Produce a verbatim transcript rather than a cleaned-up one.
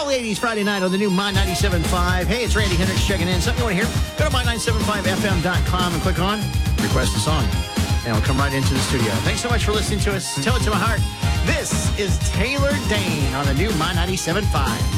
All eighties Friday night on the new My ninety-seven point five. Hey, it's Randy Hendricks checking in. Something you want to hear? Go to my nine seven five F M dot com and click on Request a Song. And it'll come right into the studio. Thanks so much for listening to us. Tell it to my heart. This is Taylor Dane on the new My ninety-seven point five.